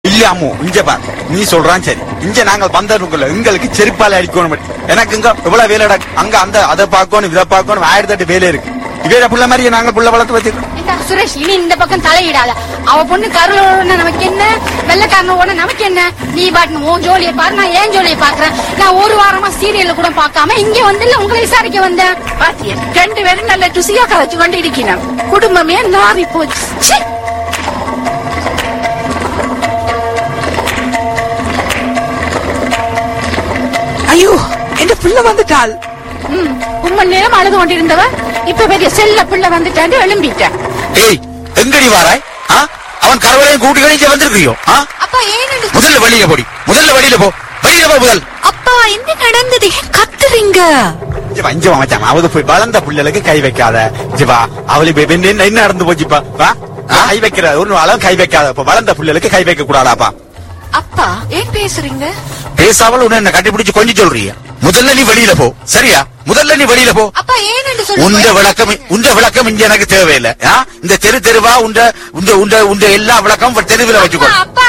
இல்ல இங்க பாரு, நீ சொல்றான் சரி. இங்க நாங்கள் வந்தவங்கள எங்களுக்கு செருப்பால அடிக்கணும். எனக்கு இங்க எவ்வளவு வேலை அங்க அந்த அதை பார்க்கணும் இதை பார்க்கணும் 1008 வேலை இருக்கு. இவேற புள்ள மாதிரியே நாங்க புள்ள வளர்த்து வச்சிருக்கோம். சுரேஷ், இனி இந்த பக்கம் தலையிடாத. அவ பொண்ணு கருளோட நமக்கு என்ன, வெள்ளக்காரனோட நமக்கு என்ன? நீ பாட்டு உன் ஜோலியை பாரு, நான் ஏன் ஜோலியை பாக்குறேன். நான் ஒரு வாரமா சீரியல்ல கூட பாக்காம இங்க வந்து உங்களை விசாரிக்க வந்தேன். பாத்தியா, 2 பேரும் நல்ல ருசியா கதைச்சு கொண்டு இருக்கணும். குடும்பமே நாரி போச்சு. ஐயோ, என் பிள்ளை வந்துட்டாள். உம்ம நேரம் அழுது கொண்டிருந்தவ இப்ப பெரிய செல்ல பிள்ளை வந்துட்டாண்டு எழும்பிட்டேன். ஏய், எங்கடி வாராய்? அவன் கரவளையும் கூட்டி கழிச்சு வந்திருக்கியோ? அப்பா ஏன் முதல்ல வெளியில போடி, முதல்ல வெளியில போ, வெளியில போ முதல். அப்பா என்ன நடந்தது? கத்துறீங்க. வஞ்சமா மச்சான், அவது போய் வளர்ந்த பிள்ளைகளுக்கு கை வைக்காத. ஜிவா, அவளுக்கு என்ன நடந்து போச்சுப்பா? கை வைக்கிற ஒரு அளவு கை வைக்காத. வளர்ந்த பிள்ளைகளுக்கு கை வைக்க கூடாதாப்பா? அப்பா ஏன் பேசுறீங்க? பேசாமல் உன்னை என்ன கட்டிப்பிடிச்சு கொஞ்சம் சொல்றீங்க. முதல்ல நீ வெளியில போ, சரியா? முதல்ல நீ வெளியில போ. அப்பா ஏன் உண்ட விளக்கம் இங்க எனக்கு தேவையில்லை. இந்த தெருவா உண்ட எல்லா விளக்கம் தெருவில் வச்சுக்கோ. அப்பா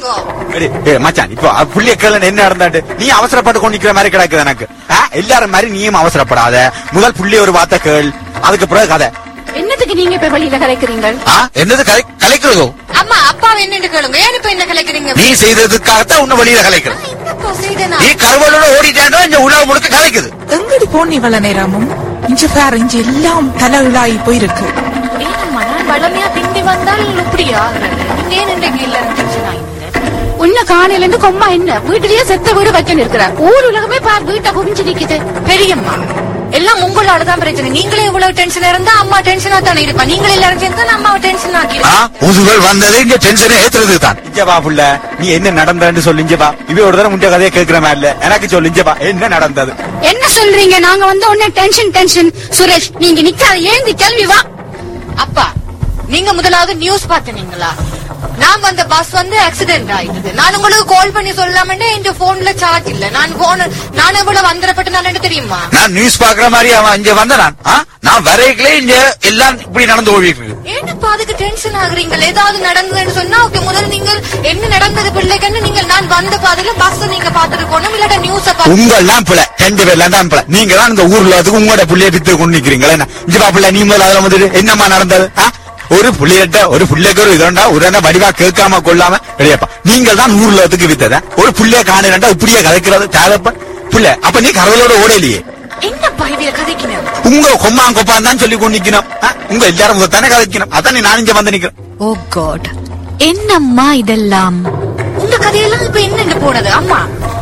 பாருங்க மச்சான், இப்போ புள்ளிய கேள்வி என்ன நடந்தாட்டு நீ அவசரப்பட்டு கொண்டிருக்கிற மாதிரி கிடக்குது எனக்கு. எல்லாரும் மாதிரி நீயும் அவசரப்படாத. முதல் புள்ளிய ஒரு வார்த்தை கேள், அதுக்கு பிறகு கதை. என்னத்துக்கு நீங்க இப்ப வெளியில கலைக்கிறீங்க? என்னது கலைக்கிறதோ? அம்மா அப்பா என்ன கேளுங்க. ஏன் இப்ப என்ன கலைக்கிறீங்க? நீ செய்ததுக்காகத்தான் உன்ன வெளியில கலைக்கிற. நீ கருவலோட ஓடிட்டாண்டோ இந்த உலகம் முழுக்க கலைக்குது. எங்கடி போனி இவ்வளவு நேரமும்? இஞ்சி பாரு, இஞ்சி எல்லாம் தலைவிழாயி போயிருக்கு. ஏனம்மா நான் வளமையா பிந்தி வந்தால் இப்படியா? ஏன் இன்றைக்கு எல்லாரும் டென்ஷன் ஆயிடுங்க? உன்ன காலையில இருந்து கொம்மா என்ன வீட்டிலேயே செத்த வீடு வைக்கணும் இருக்கிற ஊர் உலகமே பார் வீட்டை குவிஞ்சு நிக்குது. பெரியம்மா எல்லாம் உங்களாலதான் பிரச்சனை. நீங்களே இவ்வளவு டென்ஷன் இருந்தா அம்மா டென்ஷனா தானே இருப்பா. நீங்களே எல்லாரும் சேர்ந்து அம்மாவை டென்ஷன் ஆக்கிடுவோம். புதுகள் வந்தது இங்க டென்ஷன் ஏத்துறது தான். இஞ்சபா புள்ள, நீ என்ன நடந்ததுன்னு சொல்லிஞ்சபா. இவ ஒரு தடவை முன்ன கதையை கேட்கிற மாதிரி இல்ல, எனக்கு சொல்லிஞ்சபா என்ன நடந்தது. என்ன சொல்றீங்க? நாங்க வந்து உடனே டென்ஷன். சுரேஷ், நீங்க நிக்காத, ஏந்தி கேள்வி வா. அப்பா, நீங்க முதலாவது நியூஸ் பாத்தீங்களா? நான் வந்த பஸ் வந்து ஆக்சிடென்ட் ஆயிடுது. நான் உங்களுக்கு கால் பண்ணி சொல்லாமட்டே என் போன்ல சார்ஜ் இல்ல. நான் எவ்வளவு வந்தரப்பட்டு நான் தெரியுமா? நான் நியூஸ் பாக்குற மாதிரி அவன் இங்க வந்த நான் வரைகளே இங்க எல்லாம் இப்படி நடந்து ஓடிட்டு இருக்கு. ஏன்னப்பா அதுக்கு டென்ஷன் ஆகுறீங்க? ஏதாவது நடந்ததுன்னு சொன்னா ஓகே, முதல்ல நீங்கள் என்ன நடந்தது பிள்ளைக்குன்னு நீங்கள் நான் வந்த பாதையில பஸ் நீங்க பாத்துட்டு போனோம், இல்லாட்ட நியூஸ பாத்து. உங்கெல்லாம் பிள்ளை 2 பேர்லாம் தான் பிள்ளை. நீங்க தான் இந்த ஊர்ல உங்களோட பிள்ளைய வித்து கொண்டு நிக்கிறீங்களா? இஞ்சபா பிள்ளை, நீ முதல்ல அதுல வந்துட்டு என்னமா நடந்தது? ஒரு புள்ளியிட்ட ஒரு புள்ளைக்கு ஒரு இதோண்டா ஒரு வடிவா கேட்காம கொள்ளாம வெளியப்பா. நீங்கள் தான் ஊர்ல வித்தத ஒரு புள்ளைய காணுண்டா இப்படியே கதைக்கிறது தேவைப்ப புள்ள. அப்ப நீ கரவலோட ஓடலையே. என்னப்பா இவ கதைக்கணும்? உங்க கொம்பான் தான் சொல்லி கொண்டு நிக்கணும். உங்க எல்லாரும் தானே கதைக்கணும். அதான் நான் இங்க வந்து நிக்கிறேன். ஓ காட், என்னம்மா இதெல்லாம்? உங்க கதையெல்லாம் இப்ப என்ன போனது? அம்மா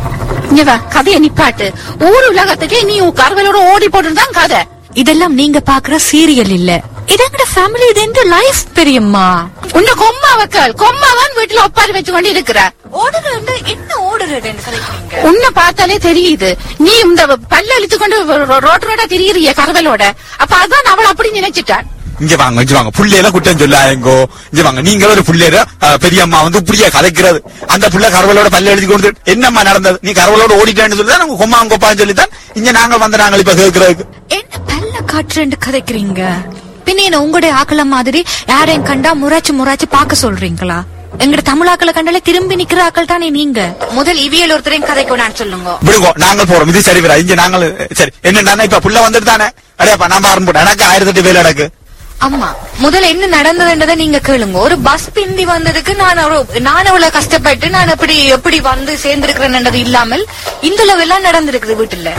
இங்க கதையை நிப்பாட்டு. ஊர் உலகத்துக்கே நீ உன் கரவலோட ஓடி போட்டுதான் கதை. இதெல்லாம் நீங்க பாக்குற சீரியல் இல்ல, இதோட ஃபேமிலி. இது இந்த லைஃப் பெரியம்மா. உன்ன கொம்மாவான் வீட்டுல ஒப்பாரி வச்சு கொண்டு இருக்கிற. ஓடுறது என்ன ஓடுறது? உன்னை பார்த்தாலே தெரியுது நீ இந்த பல்ல அழித்து கொண்டு ரோட்டோட திரியிறிய கரவலோட. அப்ப அதான் அவள் அப்படி நினைச்சிட்டான். இங்க வாங்க புள்ளையில குற்றம் சொல்லாங்கோ. இங்க வாங்க, நீங்க ஒரு புள்ளைய பெரியம்மா வந்து இப்படியா கதைக்கிறது. அந்த புள்ள கரவலோட பல்ல எழுதி கொண்டு என்னம்மா நடந்தது? நீ கரவலோட ஓடிட்டான்னு சொல்லிதான் நாங்க கொம்பான்னு சொல்லித்தான் இங்க நாங்க இப்ப கேட்கறதுக்கு. என்ன பல்ல காற்றுன்னு கதைக்கிறீங்க? பின்ன உங்களுடைய ஆக்கள மாதிரி யாரையும் கண்டா முறாச்சு பாக்க சொல்றீங்களா? எங்க தமிழாக்களை கண்டாலே திரும்பி நிக்கிற ஆக்கள் தானே நீங்க. முதல் இவியல் ஒருத்தரையும் கதைக்கு நான் சொல்லுங்க. விடுங்க, நாங்கள் போறோம். இது சரி இங்க நாங்கள் சரி என்னன்னா இப்ப புள்ள வந்துட்டு தானே அடையாப்பா நான் ஆரம்பிட்டேன். எனக்கு 1008 வேலை நடக்கு. அம்மா முதல்ல என்ன நடந்ததுன்றதை நீங்க கேளுங்க. ஒரு பஸ் பிந்தி வந்ததுக்கு நான் அவ்வளவு கஷ்டப்பட்டு நான் எப்படி வந்து சேர்ந்திருக்கிறேன்ன்றது இல்லாமல் இந்த எல்லாம் நடந்திருக்குது வீட்டுல.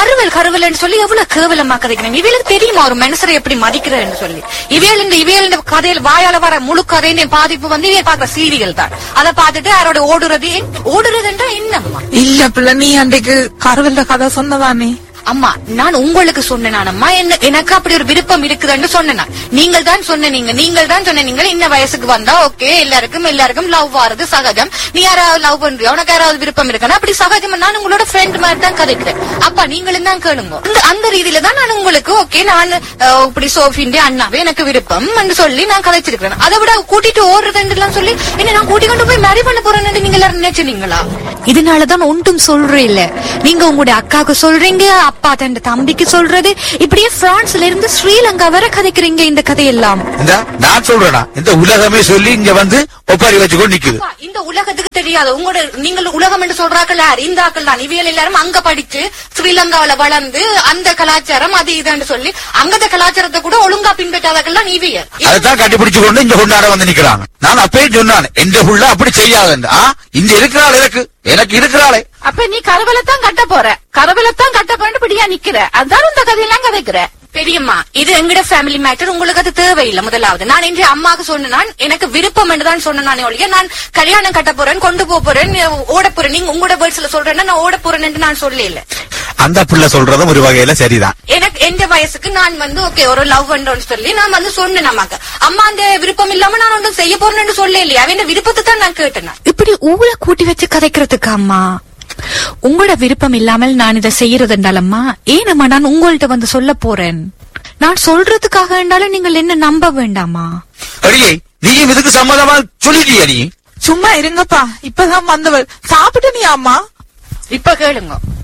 கருவல் சொல்லி எவ்வளவு கேவலமா கதைக்கிறேன். இவளுக்கு தெரியுமா ஒரு மனுஷரை எப்படி மதிக்கிறேன்னு சொல்லி? இவியல் கதையில் வாயால வர முழு கதையின் பாதிப்பு வந்து இவன் பாக்குற சீரியல் தான். அதை பார்த்துட்டு யாரோட ஓடுறதுன்றா என்னம்மா? இல்ல பிள்ளை, நீ அன்றைக்கு கருவல்ல கதை சொன்னதானே? அம்மா நான் உங்களுக்கு சொன்னேனானம்மா, எனக்கு அப்படி ஒரு விருப்பம் இருக்குதுன்னு சொன்னேன். நீங்கள் தான் சொன்னீங்க இந்த வயசுக்கு வந்தா ஓகே எல்லாருக்கும் லவ் ஆறது சகஜம். நீ யாராவது லவ் பண்றியா, உனக்கு யாராவது விருப்பம் இருக்கா? அப்படி சகஜம். நான் உங்களோட ஃப்ரெண்ட் மாதிரி தான் கதைக்கிறேன். அப்பா நீங்களும் தான் கேளுங்க. அந்த ரீதியில தான் நான் உங்களுக்கு ஓகே நான் இப்படி சோஃபின் அண்ணாவே எனக்கு விருப்பம் சொல்லி நான் கதைச்சிருக்கிறேன். அதை விட கூட்டிட்டு ஓடுறதுன்னு சொல்லி என்ன நான் கூட்டி கொண்டு போய் மேரி பண்ண போறேன்னு நீங்க எல்லாரும் நினைச்சிருந்தீங்களா? இதனாலதான் ஒன்றும் சொல்றே இல்ல. நீங்க உங்களுடைய அக்காவுக்கு சொல்றீங்க, அப்பா தன் தம்பிக்கு சொல்றது, இப்படியே பிரான்ஸ்ல இருந்து ஸ்ரீலங்கா வர கதைக்கிறீங்க இந்த கதையெல்லாம். நான் சொல்றேனா, இந்த உலகமே சொல்லி இங்க வந்து ஒப்பாரி வச்சுக்கொண்டு நிக்குது. இந்த உலகத்துக்கு தெரியாது உங்களோட நீங்கள் உலகம் என்று சொல்றாக்கள் யார்? இந்த ஆக்கள் தான். இவியல் எல்லாரும் அங்க படிச்சு ஸ்ரீலங்காவில வளர்ந்து அந்த கலாச்சாரம் அது இதுன்னு சொல்லி அங்கத கலாச்சாரத்தை கூட ஒழுங்கா பின்பற்றாதவர்கள் தான் இவியல். அதைத்தான் கண்டுபிடிச்சு கொண்டு இங்க கொண்டாட வந்து நிக்கிறாங்க. நான் அப்பயே சொன்னான், எந்த புள்ள அப்படி செய்யாதுன்னு. இங்க இருக்கிறாள் எனக்கு இருக்கிறாளே. அப்ப நீ கரவலத்தான் கட்ட போற, கரவலத்தான் கட்ட போறேன்னு பிடியா நிக்கிற. அதான் இந்த கதையெல்லாம் கதைக்கிற. பெரியம்மா, இது எங்கட ஃபேமிலி மேட்டர். உங்களுக்கு அது தேவையில்லை. முதலாவது நான் இன்று அம்மாக்கு சொன்னேன், எனக்கு விருப்பம் என்றுதான் சொன்னேன் ஒழிய நான் கல்யாணம் கட்ட போறேன், கொண்டு போறேன், ஓட போறேன். நீங்க உங்களோட வேர்ட்ஸ்ல சொல்றேன்னா நான் ஓட போறேன்னு நான் சொல்லல. அந்த பிள்ளை சொல்றதும் ஒரு வகையில சரிதான். எனக்கு எந்த வயசுக்கு நான் வந்து ஓகே ஒரு லவ் பண்றோம்னு சொல்லி நான் வந்து சொன்னேன் அம்மாக்கு. அம்மா அந்த விருப்பம் இல்லாம நான் ஒன்றும் செய்ய போறேன்னு சொல்ல இல்லையா, அவன் விருப்பத்தை தான் நான் கேட்டேன். இப்படி ஊழ கூட்டி வச்சு கதைக்கிறதுக்கு அம்மா, உங்களோட விருப்பம் இல்லாமல் நான் இதை செய்யறது என்றாலம்மா, ஏனம்மா நான் உங்கள்ட்ட வந்து சொல்ல போறேன். நான் சொல்றதுக்காக என்றாலும் நீங்கள் என்ன நம்ப வேண்டாமா? அடியே, நீ இதுக்கு சம்மதமா சொல்லிட்டியா? நீ சும்மா இருங்கப்பா, இப்பதான் வந்தவர் சாப்பிட்டு நீ அம்மா. இப்ப கேளுங்க.